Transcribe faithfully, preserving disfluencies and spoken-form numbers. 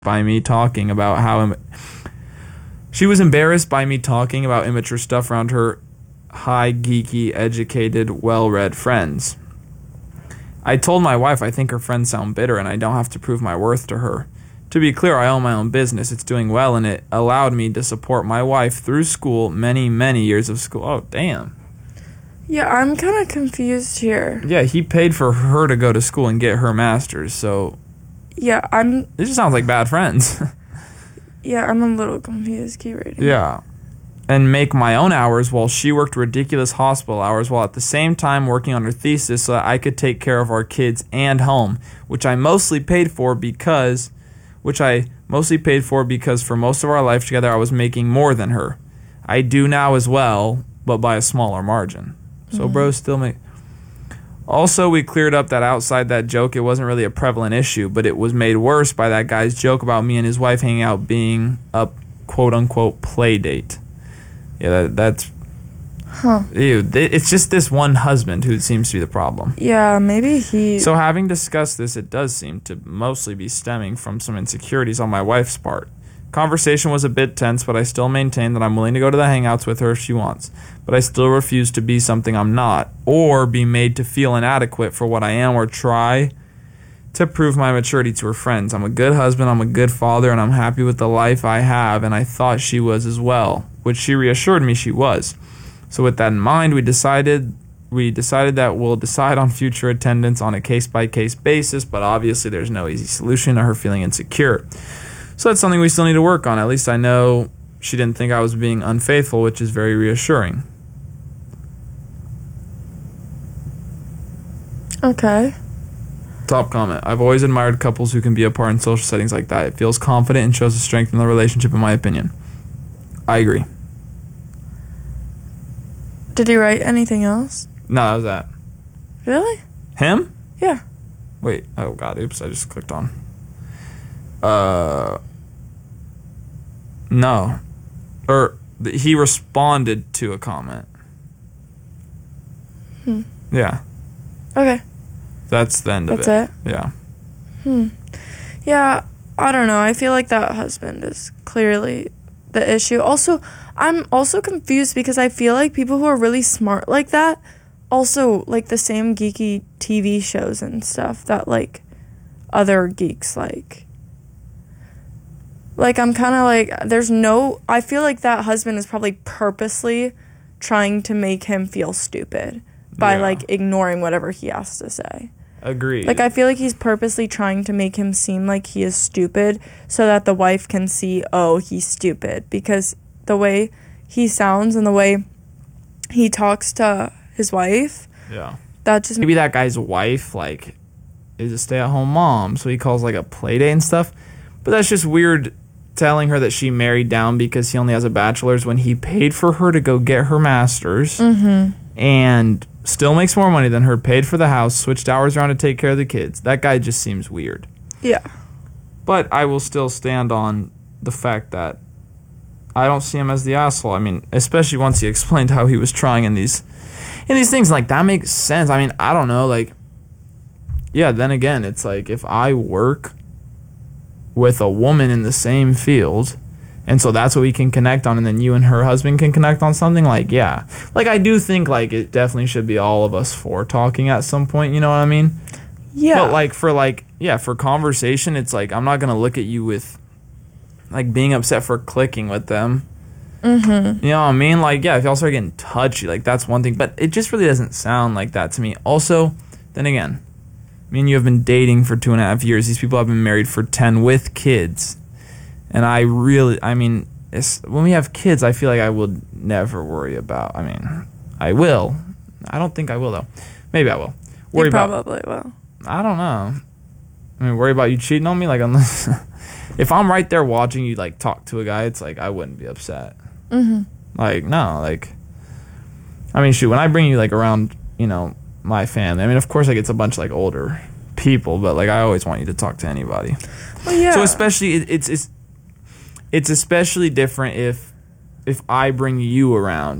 by me talking about how Im- she was embarrassed by me talking about immature stuff around her high, geeky, educated, well-read friends. I told my wife I think her friends sound bitter and I don't have to prove my worth to her. To be clear, I own my own business. It's doing well and it allowed me to support my wife through school, many, many years of school. Oh, damn. Yeah, I'm kind of confused here. Yeah, he paid for her to go to school and get her master's, so... Yeah, I'm... This just sounds like bad friends. Yeah, I'm a little confused. Keep reading. Yeah. And make my own hours while she worked ridiculous hospital hours while at the same time working on her thesis so that I could take care of our kids and home, which I mostly paid for because... Which I mostly paid for because for most of our life together I was making more than her. I do now as well, but by a smaller margin. So Mm-hmm. bro still make... Also, we cleared up that outside that joke, it wasn't really a prevalent issue, but it was made worse by that guy's joke about me and his wife hanging out being a quote-unquote play date. Yeah, that, that's... Huh. Ew, th- it's just this one husband who seems to be the problem. Yeah, maybe he... So having discussed this, it does seem to mostly be stemming from some insecurities on my wife's part. Conversation was a bit tense, but I still maintain that I'm willing to go to the hangouts with her if she wants. But I still refuse to be something I'm not, or be made to feel inadequate for what I am, or try to prove my maturity to her friends. I'm a good husband, I'm a good father, and I'm happy with the life I have, and I thought she was as well, which she reassured me she was. So with that in mind, we decided we decided that we'll decide on future attendance on a case-by-case basis, but obviously there's no easy solution to her feeling insecure. So that's something we still need to work on. At least I know she didn't think I was being unfaithful, which is very reassuring. Okay. Top comment. I've always admired couples who can be apart in social settings like that. It feels confident and shows a strength in the relationship, in my opinion. I agree. Did he write anything else? No, that was that. Really? Him? Yeah. Wait. Oh, God. Oops. I just clicked on. Uh... No. Or th- he responded to a comment. Hmm. Yeah. Okay. That's the end of That's it. it? Yeah. Hmm. Yeah, I don't know. I feel like that husband is clearly the issue. Also, I'm also confused because I feel like people who are really smart like that also like the same geeky T V shows and stuff that like other geeks like. Like, I'm kind of like, there's no, I feel like that husband is probably purposely trying to make him feel stupid by, Yeah. like, ignoring whatever he has to say. Agreed. Like, I feel like he's purposely trying to make him seem like he is stupid so that the wife can see, oh, he's stupid. Because the way he sounds and the way he talks to his wife, Yeah. that just... Maybe that guy's wife, like, is a stay-at-home mom, so he calls, like, a play date and stuff. But that's just weird telling her that she married down because he only has a bachelor's when he paid for her to go get her master's Mm-hmm. and still makes more money than her, paid for the house, switched hours around to take care of the kids. That guy just seems weird. Yeah. But I will still stand on the fact that I don't see him as the asshole. I mean, especially once he explained how he was trying in these in these things. Like, that makes sense. I mean, I don't know. Like, yeah, then again, it's like if I work with a woman in the same field, and so that's what we can connect on, and then you and her husband can connect on something, like, yeah. Like, I do think, like, it definitely should be all of us four talking at some point, you know what I mean? Yeah. But, like, for, like, yeah, for conversation, it's like, I'm not going to look at you with, like, being upset for clicking with them. Mm-hmm. You know what I mean? Like, yeah, if y'all start getting touchy, like, that's one thing. But it just really doesn't sound like that to me. Also, then again, me and you have been dating for two and a half years. These people have been married for ten with kids. And I really, I mean, it's, when we have kids, I feel like I would never worry about, I mean, I will. I don't think I will, though. Maybe I will. Worry You about, probably will. I don't know. I mean, worry about you cheating on me? Like, unless, if I'm right there watching you, like, talk to a guy, it's like, I wouldn't be upset. Mm-hmm. Like, no, like, I mean, shoot, when I bring you, like, around, you know, my family, I mean, of course, like, it's a bunch of, like, older people, but, like, I always want you to talk to anybody. Well, yeah. So, especially, it, it's, it's, it's especially different if, if I bring you around